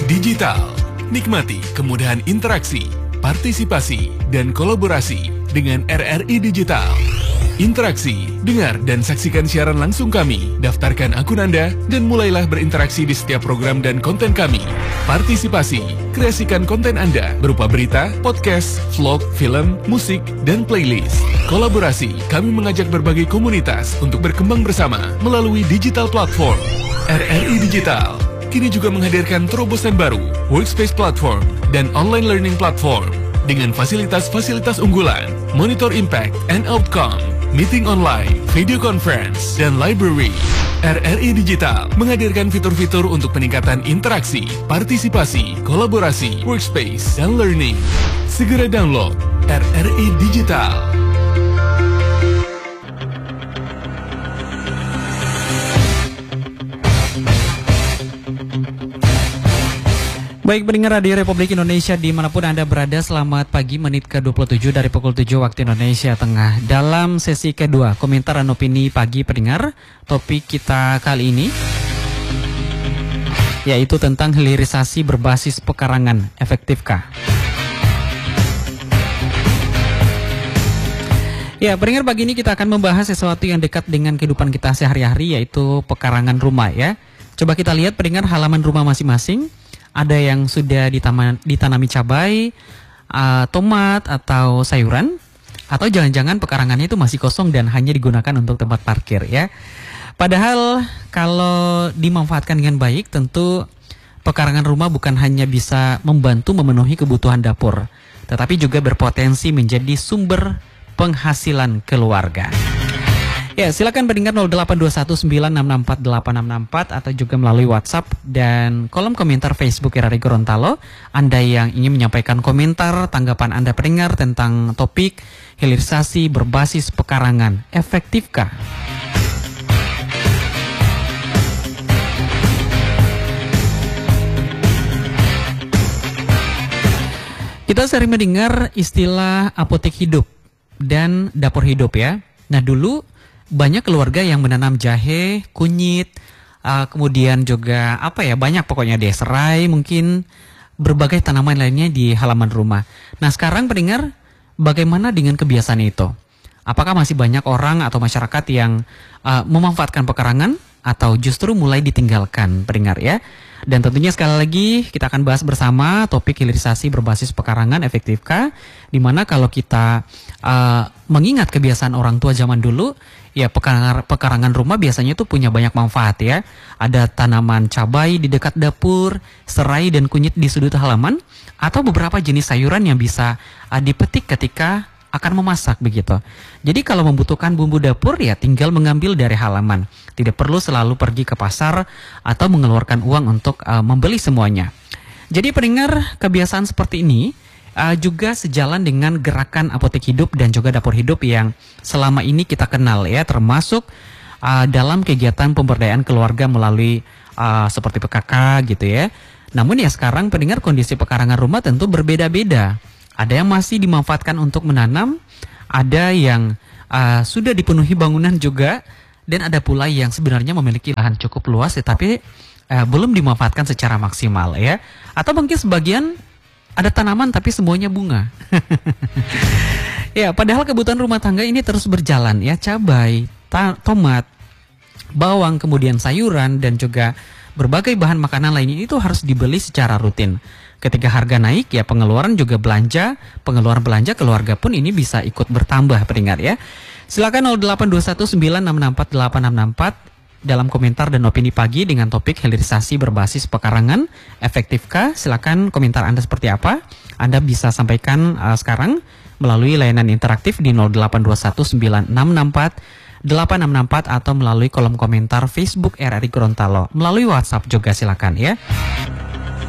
Digital. Nikmati kemudahan interaksi, partisipasi, dan kolaborasi dengan RRI Digital. Interaksi, dengar dan saksikan siaran langsung kami, daftarkan akun Anda, dan mulailah berinteraksi di setiap program dan konten kami. Partisipasi, kreasikan konten Anda berupa berita, podcast, vlog, film, musik, dan playlist. Kolaborasi, kami mengajak berbagai komunitas untuk berkembang bersama melalui digital platform. RRI Digital kini juga menghadirkan terobosan baru, workspace platform, dan online learning platform dengan fasilitas-fasilitas unggulan, monitor impact and outcome, meeting online, video conference, dan library. RRI Digital menghadirkan fitur-fitur untuk peningkatan interaksi, partisipasi, kolaborasi, workspace, dan learning. Segera download RRI Digital. Baik pendengar Radio Republik Indonesia dimanapun Anda berada, selamat pagi, menit ke-27 dari pukul 7 waktu Indonesia Tengah. Dalam sesi kedua, komentar dan opini pagi pendengar, topik kita kali ini yaitu tentang hilirisasi berbasis pekarangan, efektifkah? Ya pendengar, pagi ini kita akan membahas sesuatu yang dekat dengan kehidupan kita sehari-hari, yaitu pekarangan rumah ya. Coba kita lihat pendengar halaman rumah masing-masing. Ada yang sudah ditanami cabai, tomat atau sayuran, atau jangan-jangan pekarangannya itu masih kosong dan hanya digunakan untuk tempat parkir ya. Padahal kalau dimanfaatkan dengan baik, tentu pekarangan rumah bukan hanya bisa membantu memenuhi kebutuhan dapur, tetapi juga berpotensi menjadi sumber penghasilan keluarga. Ya, silakan pendengar 082196648664 atau juga melalui WhatsApp dan kolom komentar Facebook RRI Gorontalo. Anda yang ingin menyampaikan komentar, tanggapan Anda pendengar tentang topik hilirisasi berbasis pekarangan, efektifkah? Kita sering mendengar istilah apotek hidup dan dapur hidup ya. Nah dulu banyak keluarga yang menanam jahe, kunyit, kemudian juga banyak pokoknya deh, serai, mungkin berbagai tanaman lainnya di halaman rumah. Nah sekarang pendengar, bagaimana dengan kebiasaan itu? Apakah masih banyak orang atau masyarakat yang memanfaatkan pekarangan atau justru mulai ditinggalkan pendengar ya? Dan tentunya sekali lagi kita akan bahas bersama topik hilirisasi berbasis pekarangan, efektifkah? Dimana kalau kita mengingat kebiasaan orang tua zaman dulu, ya pekarangan rumah biasanya itu punya banyak manfaat ya. Ada tanaman cabai di dekat dapur, serai dan kunyit di sudut halaman, atau beberapa jenis sayuran yang bisa dipetik ketika akan memasak begitu. Jadi kalau membutuhkan bumbu dapur ya tinggal mengambil dari halaman. Tidak perlu selalu pergi ke pasar atau mengeluarkan uang untuk membeli semuanya. Jadi pendengar, kebiasaan seperti ini juga sejalan dengan gerakan apotek hidup dan juga dapur hidup yang selama ini kita kenal ya, termasuk dalam kegiatan pemberdayaan keluarga melalui seperti PKK gitu ya. Namun ya sekarang pendengar, kondisi pekarangan rumah tentu berbeda-beda. Ada yang masih dimanfaatkan untuk menanam, ada yang sudah dipenuhi bangunan juga, dan ada pula yang sebenarnya memiliki lahan cukup luas tetapi belum dimanfaatkan secara maksimal ya. Atau mungkin sebagian ada tanaman tapi semuanya bunga. Ya, padahal kebutuhan rumah tangga ini terus berjalan ya. Cabai, tomat, bawang, kemudian sayuran dan juga berbagai bahan makanan lainnya itu harus dibeli secara rutin. Ketika harga naik ya pengeluaran belanja keluarga pun ini bisa ikut bertambah pendengar ya. Silakan 082196648664 dalam komentar dan opini pagi dengan topik hilirisasi berbasis pekarangan, efektifkah? Silakan komentar Anda seperti apa? Anda bisa sampaikan sekarang melalui layanan interaktif di 082196648664 atau melalui kolom komentar Facebook RRI Gorontalo. Melalui WhatsApp juga silakan ya.